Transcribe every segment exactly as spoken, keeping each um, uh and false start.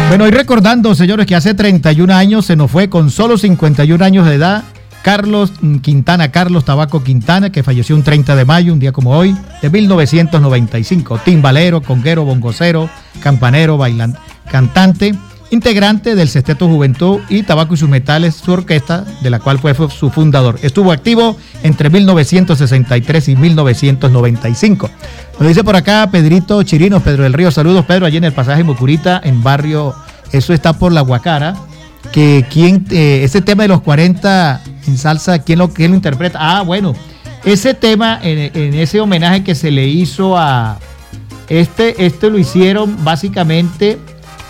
Bueno, y recordando, señores, que hace treinta y un años se nos fue con solo cincuenta y un años de edad Carlos Quintana, Carlos Tabaco Quintana, que falleció un treinta de mayo, un día como hoy, de mil novecientos noventa y cinco. Timbalero, conguero, bongocero, campanero, bailante, cantante, integrante del Sexteto Juventud y Tabaco y sus Metales, su orquesta, de la cual fue su fundador. Estuvo activo entre mil novecientos sesenta y tres y mil novecientos noventa y cinco. Nos dice por acá Pedrito Chirinos, Pedro del Río. Saludos, Pedro, allí en el pasaje Mucurita, en barrio, eso está por La Guacara. Que quién, eh, ese tema de los cuarenta en salsa, ¿quién lo, quién lo interpreta? Ah, bueno, ese tema, en, en ese homenaje que se le hizo a este, este lo hicieron básicamente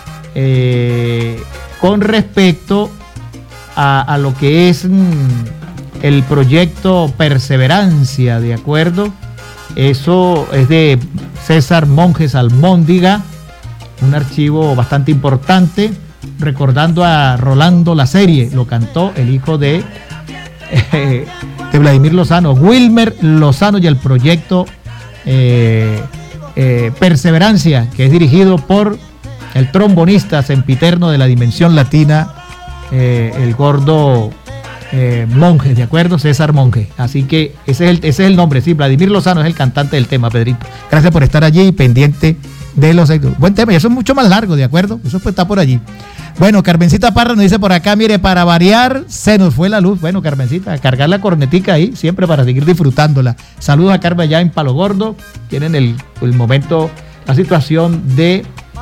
eh, con respecto a, a lo que es mm, el proyecto Perseverancia, ¿de acuerdo? Eso es de César Monjes Almóndiga, un archivo bastante importante, recordando a Rolando La Serie, lo cantó el hijo de, eh, de Vladimir Lozano, Wilmer Lozano, y el proyecto eh, eh, Perseverancia, que es dirigido por el trombonista sempiterno de la Dimensión Latina, eh, el gordo eh, Monjes, ¿de acuerdo? César Monjes. Así que ese es, el, ese es el nombre, sí, Vladimir Lozano es el cantante del tema, Pedrito. Gracias por estar allí pendiente de los... Buen tema, y eso es mucho más largo, ¿de acuerdo? Eso pues está por allí. Bueno, Carmencita Parra nos dice por acá, mire, para variar, se nos fue la luz. Bueno, Carmencita, a cargar la cornetica ahí, siempre para seguir disfrutándola. Saludos a Carmen allá en Palo Gordo. Tienen el, el momento, la situación de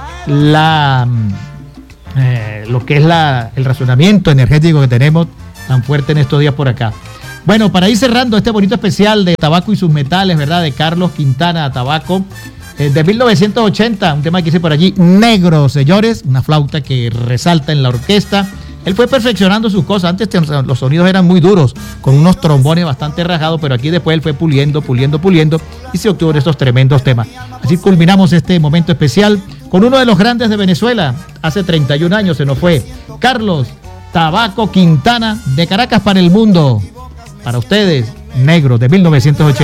la eh, lo que es la, el razonamiento energético que tenemos tan fuerte en estos días por acá. Bueno, para ir cerrando este bonito especial de Tabaco y sus Metales, ¿verdad? De Carlos Quintana Tabaco. De mil novecientos ochenta, un tema que hice por allí, Negro, señores, una flauta que resalta en la orquesta. Él fue perfeccionando sus cosas. Antes los sonidos eran muy duros, con unos trombones bastante rajados, pero aquí después él fue puliendo, puliendo, puliendo, y se obtuvo estos tremendos temas. Así culminamos este momento especial con uno de los grandes de Venezuela. Hace treinta y un años se nos fue Carlos Tabaco Quintana, de Caracas para el mundo. Para ustedes, Negro, de mil novecientos ochenta.